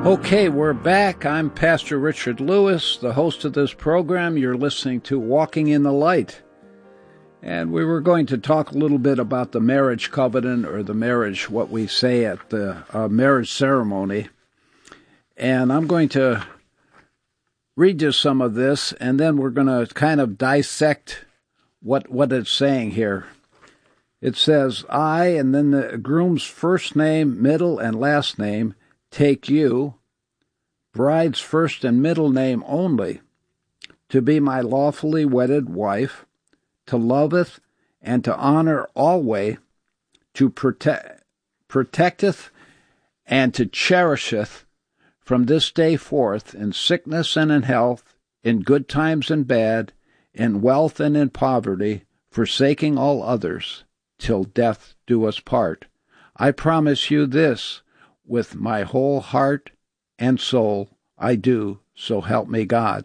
Okay, we're back. I'm Pastor Richard Lewis, the host of this program. You're listening to Walking in the Light. And we were going to talk a little bit about the marriage covenant, or the marriage, what we say at the marriage ceremony. And I'm going to read you some of this, and then we're going to kind of dissect what it's saying here. It says, I, and then the groom's first name, middle, and last name, take you, bride's first and middle name only, to be my lawfully wedded wife, to loveth and to honor always, to protecteth and to cherisheth from this day forth in sickness and in health, in good times and bad, in wealth and in poverty, forsaking all others, till death do us part. I promise you this, with my whole heart and soul, I do, so help me God.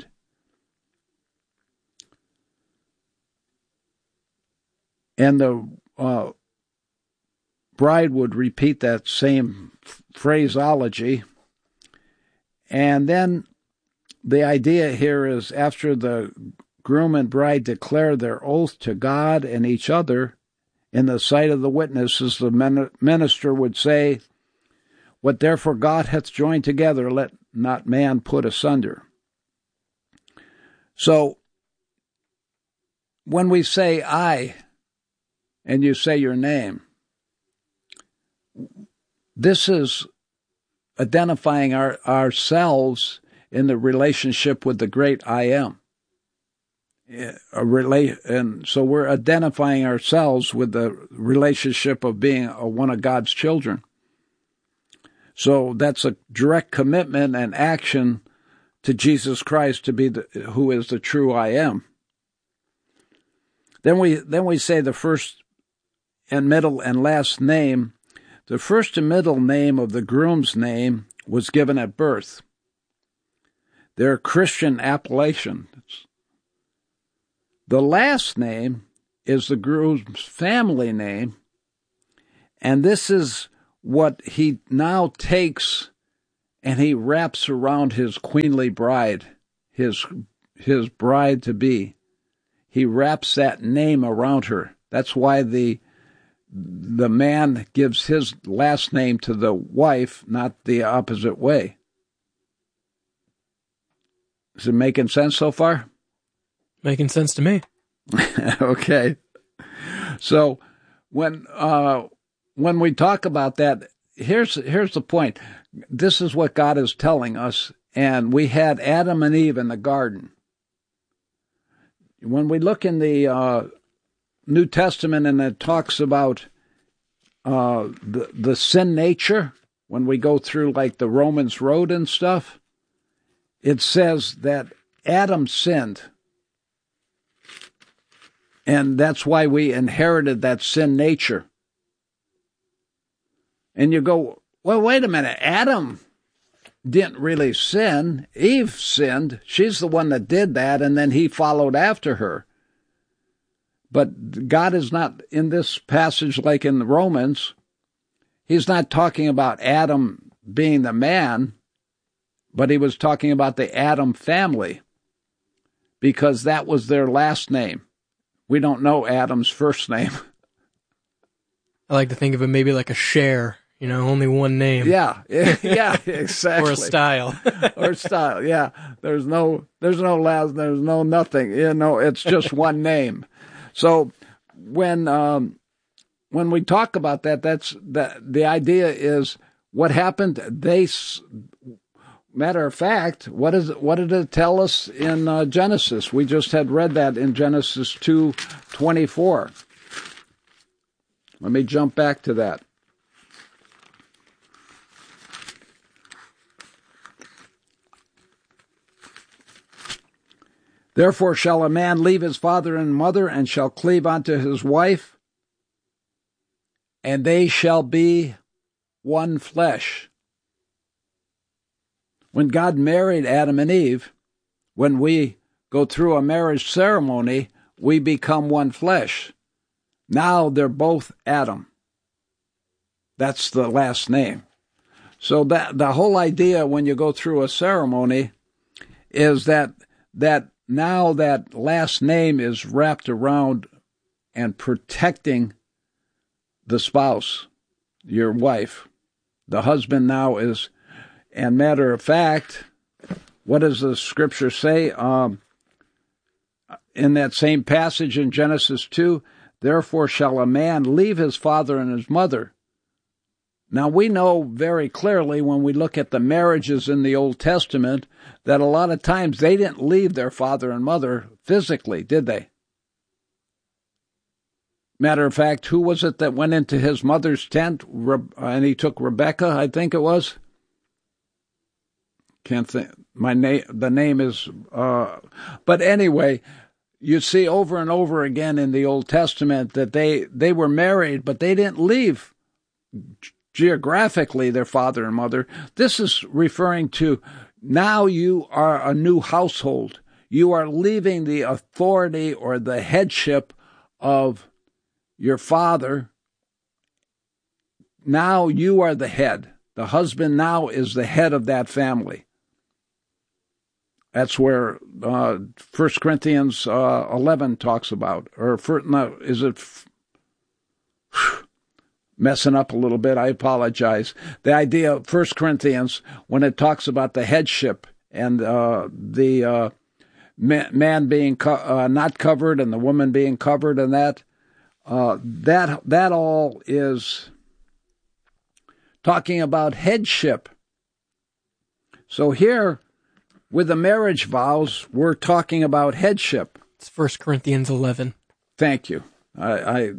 And the bride would repeat that same phraseology. And then the idea here is, after the groom and bride declare their oath to God and each other in the sight of the witnesses, the minister would say, what therefore God hath joined together, let not man put asunder. So, when we say I, and you say your name, this is identifying ourselves in the relationship with the great I am. And so we're identifying ourselves with the relationship of being one of God's children. So that's a direct commitment and action to Jesus Christ to be who is the true I am. Then we say the first and middle and last name. The first and middle name of the groom's name was given at birth. They're Christian appellations. The last name is the groom's family name, and this is what he now takes and he wraps around his queenly bride, his bride to be. He wraps that name around her. That's why the man gives his last name to the wife, not the opposite way. Is it making sense so far? Making sense to me. Okay. So when we talk about that, here's the point. This is what God is telling us, and we had Adam and Eve in the garden. When we look in the New Testament and it talks about the sin nature, when we go through like the Romans Road and stuff, it says that Adam sinned. And that's why we inherited that sin nature. And you go, well, wait a minute, Adam didn't really sin. Eve sinned. She's the one that did that, and then he followed after her. But God is not, in this passage like in the Romans, he's not talking about Adam being the man, but he was talking about the Adam family, because that was their last name. We don't know Adam's first name. I like to think of it maybe like a share, only one name. Yeah, exactly. Or a style. Or style, yeah. There's no last, there's no nothing. It's just one name. So when we talk about that, the idea is what happened. Matter of fact, what did it tell us in Genesis? We just had read that in Genesis 2:24. Let me jump back to that. Therefore shall a man leave his father and mother, and shall cleave unto his wife, and they shall be one flesh. When God married Adam and Eve, when we go through a marriage ceremony, we become one flesh. Now they're both Adam. That's the last name. So that the whole idea when you go through a ceremony is that now that last name is wrapped around and protecting the spouse, your wife. The husband now is, and matter of fact, what does the scripture say in that same passage in Genesis 2? Therefore shall a man leave his father and his mother. Now we know very clearly when we look at the marriages in the Old Testament that a lot of times they didn't leave their father and mother physically, did they? Matter of fact, who was it that went into his mother's tent and he took Rebecca, I think it was? Can't think. The name is, but anyway, you see over and over again in the Old Testament that they were married, but they didn't leave geographically their father and mother. This is referring to now you are a new household. You are leaving the authority or the headship of your father. Now you are the head. The husband now is the head of that family. That's where 1 Corinthians 11 talks about. Is it messing up a little bit? I apologize. The idea of 1 Corinthians, when it talks about the headship and the man being not covered and the woman being covered, and that all is talking about headship. So here, with the marriage vows, we're talking about headship. It's 1 Corinthians 11. Thank you. I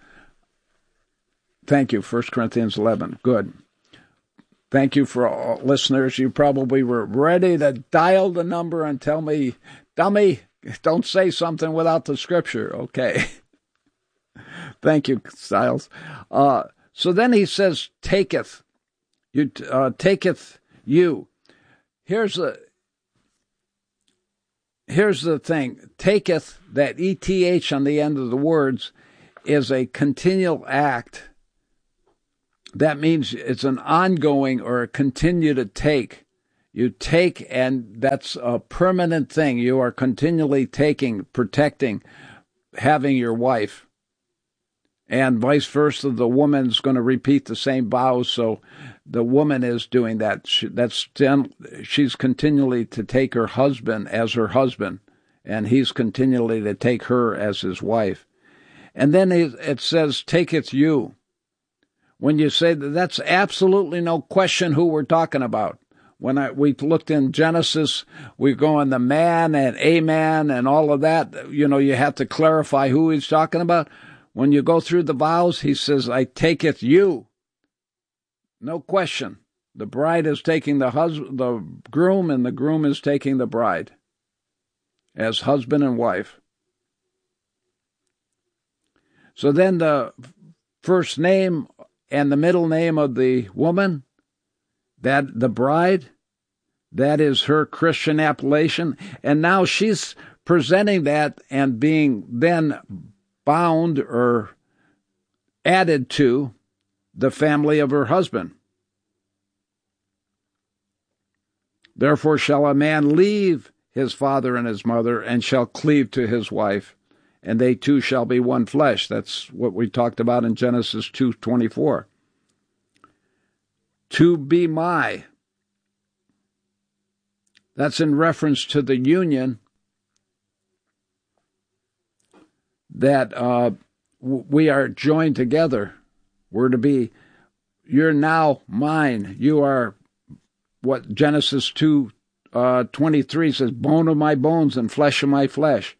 thank you, 1 Corinthians 11. Good. Thank you for all listeners. You probably were ready to dial the number and tell me, dummy, don't say something without the scripture. Okay. Thank you, Stiles. So then he says, taketh. You taketh you. Here's the thing. Taketh, that ETH on the end of the words, is a continual act. That means it's an ongoing or a continue to take. You take, and that's a permanent thing. You are continually taking, protecting, having your wife. And vice versa, the woman's going to repeat the same vows, so the woman is doing that. She's continually to take her husband as her husband, and he's continually to take her as his wife. And then it says, taketh you. When you say that, that's absolutely no question who we're talking about. When we looked in Genesis, we go on the man and a man and all of that. You know, you have to clarify who he's talking about. When you go through the vows, he says, I taketh you. No question. The bride is taking the groom, and the groom is taking the bride as husband and wife. So then the first name and the middle name of the woman, that the bride, that is her Christian appellation. And now she's presenting that and being then bound or added to the family of her husband. Therefore shall a man leave his father and his mother and shall cleave to his wife, and they two shall be one flesh. That's what we talked about in Genesis 2:24. To be my. That's in reference to the union that we are joined together. We're to be, you're now mine. You are what Genesis 2:23 says, bone of my bones and flesh of my flesh.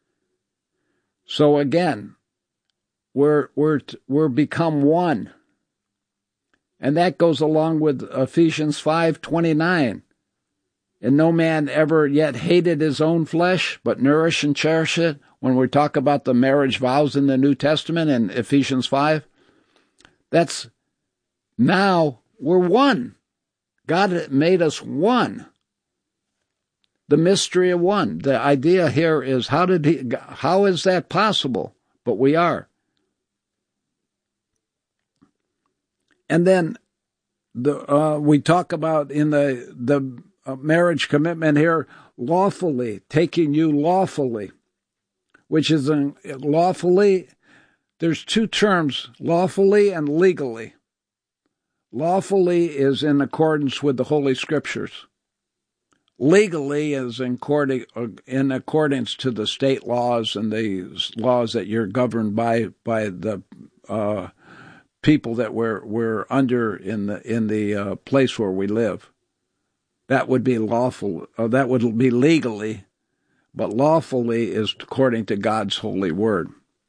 So again, we're become one. And that goes along with Ephesians 5:29. And no man ever yet hated his own flesh, but nourish and cherish it. When we talk about the marriage vows in the New Testament in Ephesians 5, that's now we're one. God made us one. The mystery of one. The idea here is how is that possible? But we are. And then we talk about in the marriage commitment here, lawfully, taking you lawfully, which is lawfully. There's two terms, lawfully and legally. Lawfully is in accordance with the Holy Scriptures. Legally is in accordance to the state laws and the laws that you're governed by the people that we're under in the place where we live. That would be lawful. That would be legally, but lawfully is according to God's holy word.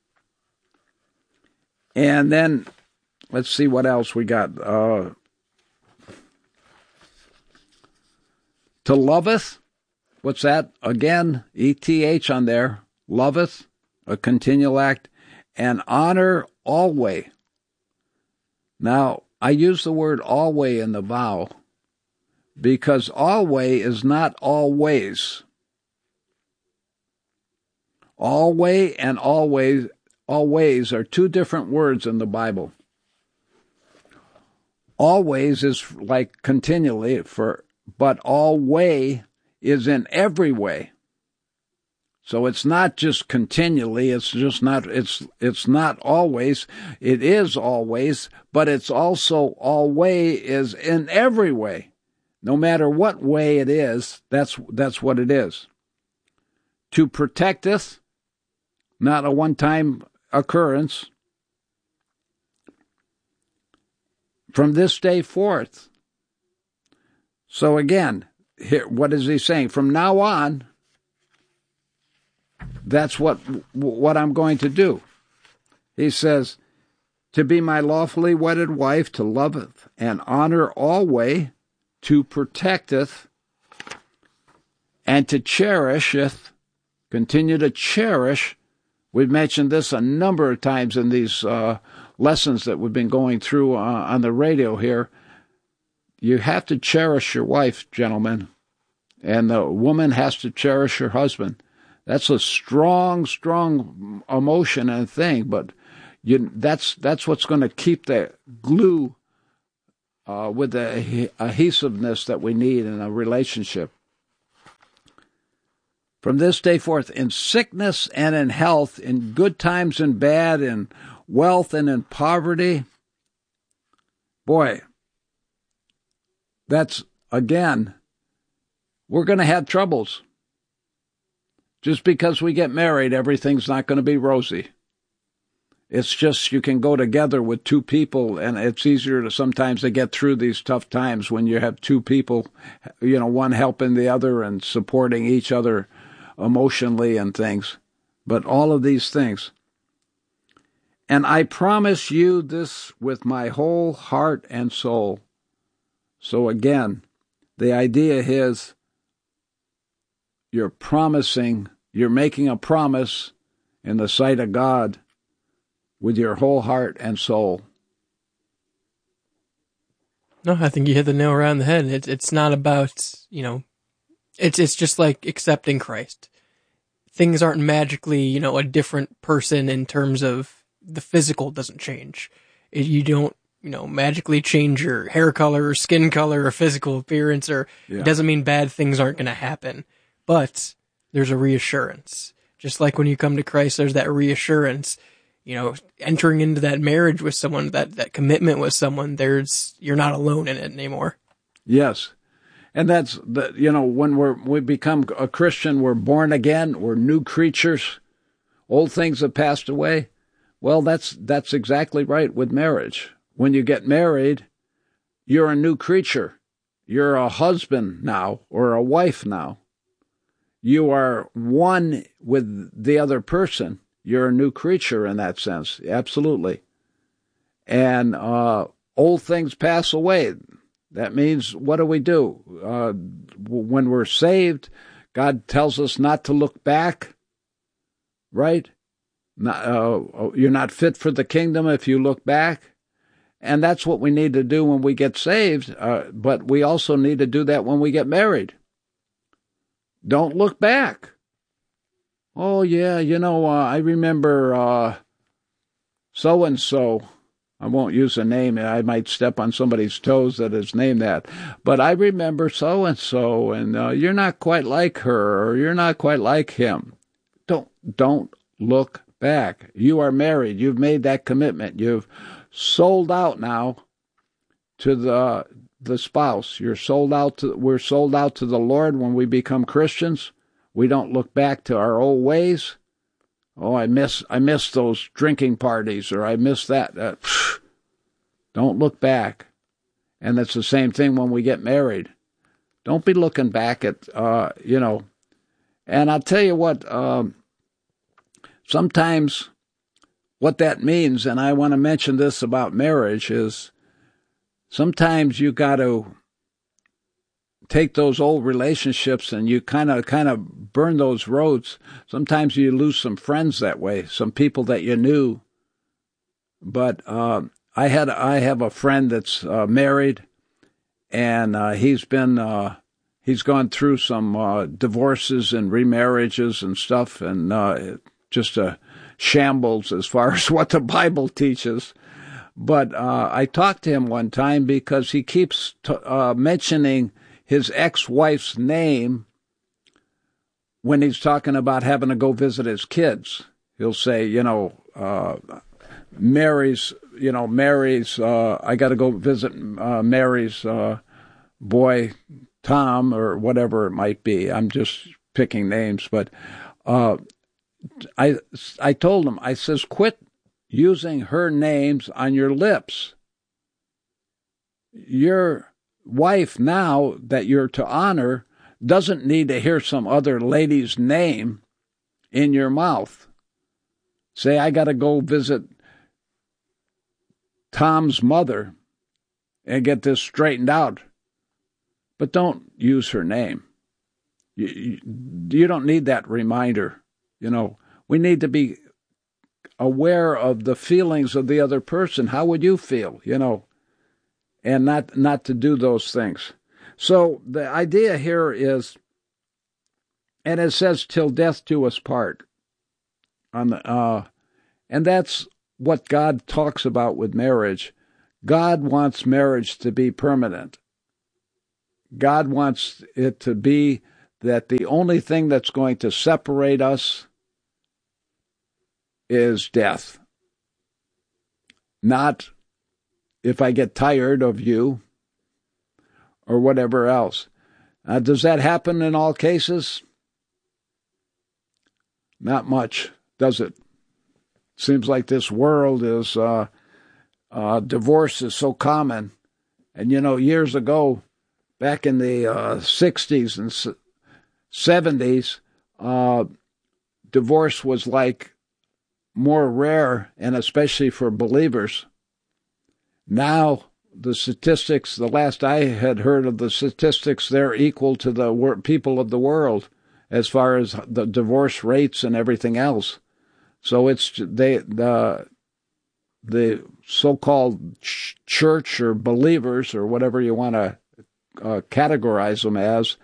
And then let's see what else we got. To loveth, what's that? Again, ETH on there. Loveth, a continual act, and honor always. Now, I use the word always in the vow because always is not always. Always and always are two different words in the Bible. Always is like continually, but always is in every way. So it's not just continually, it's not always, it is always, but it's also always is in every way. No matter what way it is, that's what it is. To protecteth, not a one-time occurrence. From this day forth. So again, here, what is he saying? From now on, that's what I'm going to do. He says, to be my lawfully wedded wife, to loveth and honor always, to protecteth, and to cherisheth, continue to cherish. We've mentioned this a number of times in these lessons that we've been going through on the radio here. You have to cherish your wife, gentlemen, and the woman has to cherish her husband. That's a strong, strong emotion and thing, but that's what's going to keep the glue with the adhesiveness that we need in a relationship. From this day forth, in sickness and in health, in good times and bad, in wealth and in poverty. Boy, that's, again, we're going to have troubles. Just because we get married, everything's not going to be rosy. It's just you can go together with two people, and it's easier to sometimes to get through these tough times when you have two people, one helping the other and supporting each other emotionally and things. But all of these things. And I promise you this with my whole heart and soul. So again, the idea is you're making a promise in the sight of God with your whole heart and soul. No, I think you hit the nail right on the head. It's not about, it's just like accepting Christ. Things aren't magically, a different person in terms of the physical doesn't change. You don't, magically change your hair color or skin color or physical appearance, It doesn't mean bad things aren't going to happen. But there's a reassurance. Just like when you come to Christ, there's that reassurance. Entering into that marriage with someone, that commitment with someone, you're not alone in it anymore. Yes. And that's when we become a Christian, we're born again, we're new creatures. Old things have passed away. Well, that's exactly right with marriage. When you get married, you're a new creature. You're a husband now or a wife now. You are one with the other person. You're a new creature in that sense. Absolutely. And old things pass away. That means, what do we do? When we're saved, God tells us not to look back, right? You're not fit for the kingdom if you look back. And that's what we need to do when we get saved. But we also need to do that when we get married. Don't look back. Oh, yeah, I remember so-and-so. I won't use a name. I might step on somebody's toes that is named that. But I remember so-and-so, and you're not quite like her, or you're not quite like him. Don't look back. You are married. You've made that commitment. You've sold out now to the spouse. We're sold out to the Lord when we become Christians. We don't look back to our old ways. Oh, I miss those drinking parties, or I miss that. Don't look back. And it's the same thing when we get married. Don't be looking back at, And I'll tell you what, sometimes what that means, and I want to mention this about marriage, is sometimes you got to take those old relationships and you kind of burn those roads. Sometimes you lose some friends that way, some people that you knew. But I have a friend that's married, and he's gone through some divorces and remarriages and stuff, and just a shambles as far as what the Bible teaches. But I talked to him one time because he keeps mentioning his ex-wife's name when he's talking about having to go visit his kids. He'll say, Mary's, I got to go visit Mary's boy, Tom, or whatever it might be. I'm just picking names. But I told him, I says, quit using her names on your lips. Your wife now that you're to honor doesn't need to hear some other lady's name in your mouth. Say, I got to go visit Tom's mother and get this straightened out. But don't use her name. You don't need that reminder. We need to be aware of the feelings of the other person. How would you feel, and not to do those things. So the idea here is, and it says, till death do us part. And that's what God talks about with marriage. God wants marriage to be permanent. God wants it to be that the only thing that's going to separate us is death. Not if I get tired of you or whatever else. Does that happen in all cases? Not much, does it? Seems like this world is, divorce is so common. And, years ago, back in the 60s and 70s, divorce was like more rare, and especially for believers. Now, the statistics, the last I had heard of the statistics, they're equal to the people of the world as far as the divorce rates and everything else. So it's the so-called church or believers or whatever you want to categorize them as,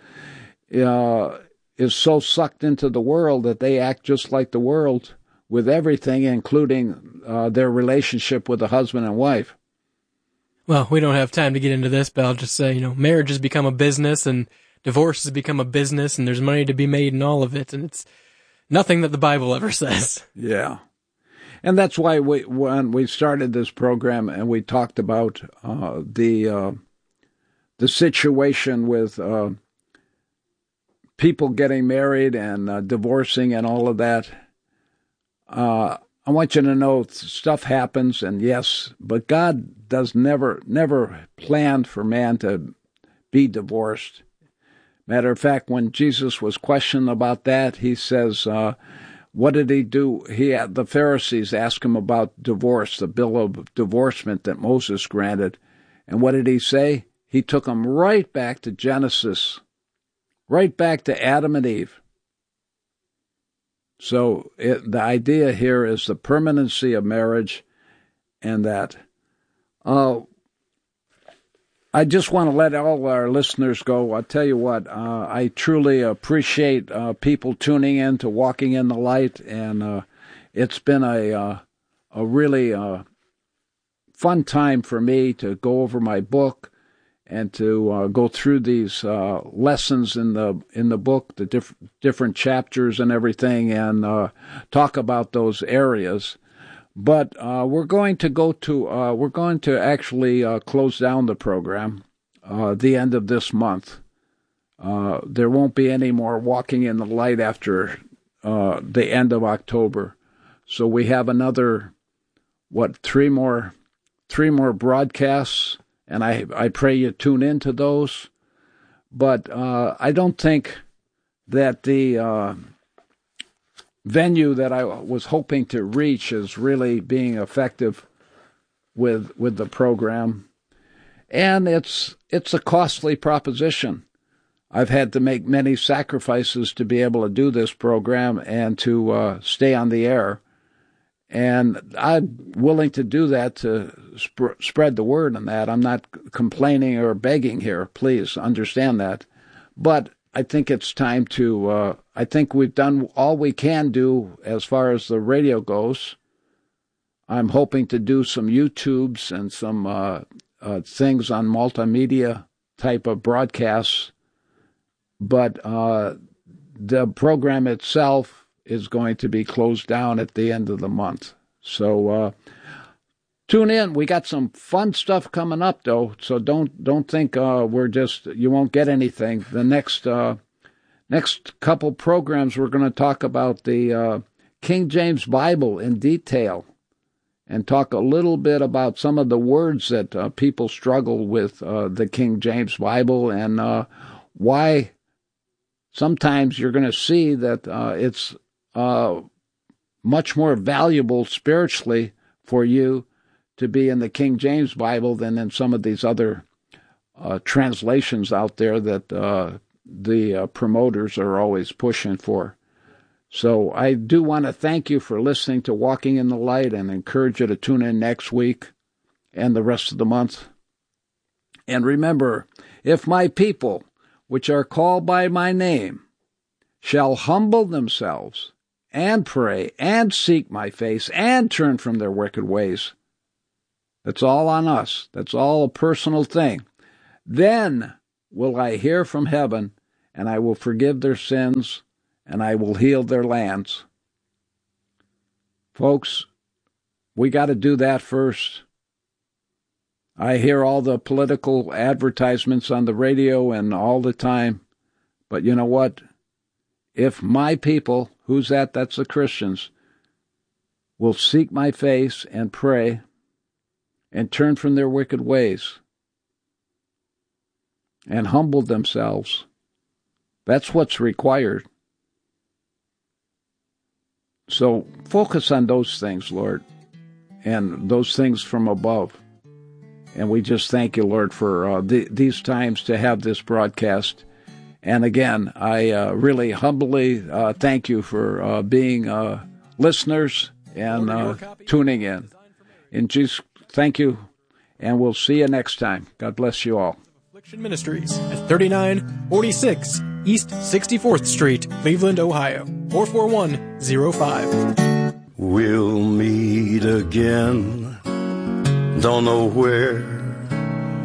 is so sucked into the world that they act just like the world with everything, including their relationship with the husband and wife. Well, we don't have time to get into this, but I'll just say, marriage has become a business and divorce has become a business, and there's money to be made in all of it, and it's nothing that the Bible ever says. Yeah. And that's why when we started this program and we talked about the situation with people getting married and divorcing and all of that, I want you to know stuff happens, and yes, but God does never planned for man to be divorced. Matter of fact, when Jesus was questioned about that, he says, what did he do? The Pharisees asked him about divorce, the bill of divorcement that Moses granted. And what did he say? He took them right back to Genesis, right back to Adam and Eve. So the idea here is the permanency of marriage, and that. I just want to let all our listeners go. I'll tell you what, I truly appreciate people tuning in to Walking in the Light, and it's been a really fun time for me to go over my book and to go through these lessons in the book, the different chapters and everything, and talk about those areas. But we're going to actually close down the program the end of this month. There won't be any more Walking in the Light after the end of October. So we have another, three more broadcasts, and I pray you tune into those. But I don't think that the venue that I was hoping to reach is really being effective with the program. And it's a costly proposition. I've had to make many sacrifices to be able to do this program and to stay on the air. And I'm willing to do that to spread the word on that. I'm not complaining or begging here. Please understand that. But I think it's time to, I think we've done all we can do as far as the radio goes. I'm hoping to do some YouTubes and some things on multimedia type of broadcasts. But the program itself is going to be closed down at the end of the month. So tune in. We got some fun stuff coming up, though. So don't think you won't get anything. The next couple programs, we're going to talk about the King James Bible in detail and talk a little bit about some of the words that people struggle with the King James Bible and why sometimes you're going to see that it's much more valuable spiritually for you to be in the King James Bible than in some of these other translations out there that the promoters are always pushing for. So I do want to thank you for listening to Walking in the Light and encourage you to tune in next week and the rest of the month. And remember, if my people, which are called by my name, shall humble themselves and pray and seek my face and turn from their wicked ways. That's all on us. That's all a personal thing. Then will I hear from heaven, and I will forgive their sins, and I will heal their lands. Folks, we got to do that first. I hear all the political advertisements on the radio and all the time, but you know what? If my people, who's that? That's the Christians, will seek my face and pray and turn from their wicked ways and humble themselves, that's what's required. So focus on those things, Lord, and those things from above. And we just thank you, Lord, for these times to have this broadcast. And again, I really humbly thank you for being listeners and tuning in. In Jesus, thank you, and we'll see you next time. God bless you all. Affliction Ministries at 3946 East 64th Street, Cleveland, Ohio, 44105. We'll meet again. Don't know where